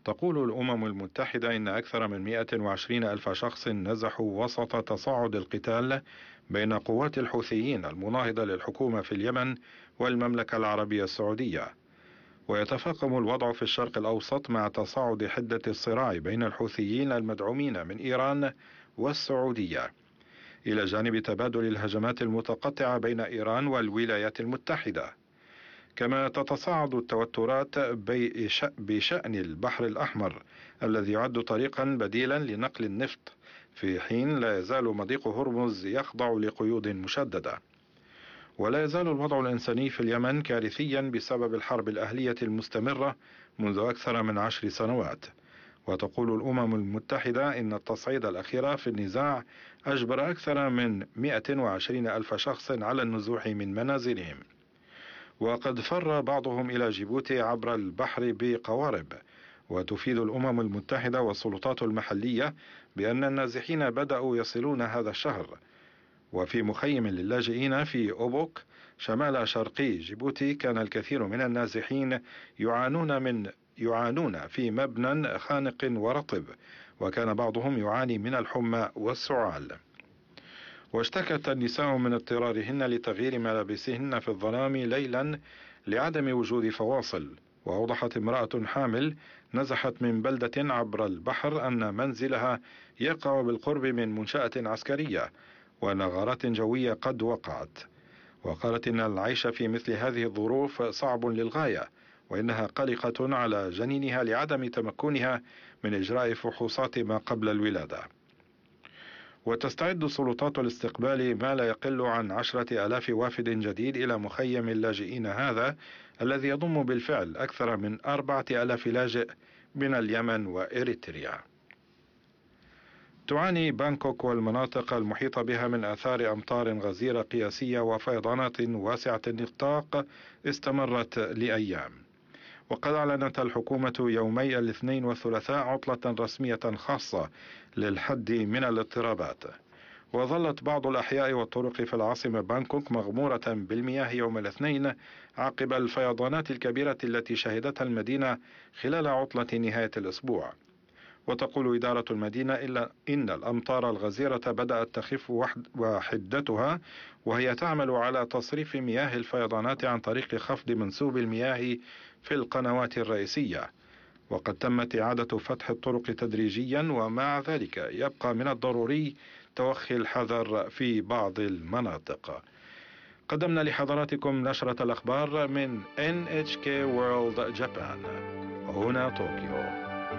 تقول الأمم المتحدة إن أكثر من 120 ألف شخص نزحوا وسط تصاعد القتال بين قوات الحوثيين المناهضة للحكومة في اليمن والمملكة العربية السعودية. ويتفاقم الوضع في الشرق الأوسط مع تصاعد حدة الصراع بين الحوثيين المدعومين من إيران والسعودية، إلى جانب تبادل الهجمات المتقطعة بين إيران والولايات المتحدة. كما تتصاعد التوترات بشأن البحر الأحمر الذي يعد طريقا بديلا لنقل النفط، في حين لا يزال مضيق هرمز يخضع لقيود مشددة. ولا يزال الوضع الإنساني في اليمن كارثيا بسبب الحرب الأهلية المستمرة منذ أكثر من 10 سنوات. وتقول الأمم المتحدة إن التصعيد الأخير في النزاع أجبر أكثر من 120 ألف شخص على النزوح من منازلهم، وقد فر بعضهم إلى جيبوتي عبر البحر بقوارب. وتفيد الأمم المتحدة والسلطات المحلية بأن النازحين بدأوا يصلون هذا الشهر. وفي مخيم للاجئين في أوبوك شمال شرقي جيبوتي كان الكثير من النازحين يعانون في مبنى خانق ورطب، وكان بعضهم يعاني من الحمى والسعال. واشتكت النساء من اضطرارهن لتغيير ملابسهن في الظلام ليلا لعدم وجود فواصل. وأوضحت امرأة حامل نزحت من بلدة عبر البحر أن منزلها يقع بالقرب من منشأة عسكرية وأن غارات جوية قد وقعت. وقالت إن العيش في مثل هذه الظروف صعب للغاية، وإنها قلقة على جنينها لعدم تمكنها من إجراء فحوصات ما قبل الولادة. وتستعد سلطات الاستقبال ما لا يقل عن 10,000 وافد جديد إلى مخيم اللاجئين هذا، الذي يضم بالفعل أكثر من 4,000 لاجئ من اليمن وإريتريا. تعاني بانكوك والمناطق المحيطة بها من آثار أمطار غزيرة قياسية وفيضانات واسعة النطاق استمرت لأيام. وقد أعلنت الحكومة يومي الاثنين والثلاثاء عطلة رسمية خاصة للحد من الاضطرابات. وظلت بعض الأحياء والطرق في العاصمة بانكوك مغمورة بالمياه يوم الاثنين عقب الفيضانات الكبيرة التي شهدتها المدينة خلال عطلة نهاية الأسبوع. وتقول إدارة المدينة إلا إن الأمطار الغزيرة بدأت تخف وحدتها، وهي تعمل على تصريف مياه الفيضانات عن طريق خفض منسوب المياه في القنوات الرئيسية. وقد تمت إعادة فتح الطرق تدريجيا، ومع ذلك يبقى من الضروري توخي الحذر في بعض المناطق. قدمنا لحضراتكم نشرة الأخبار من NHK World Japan، هنا طوكيو.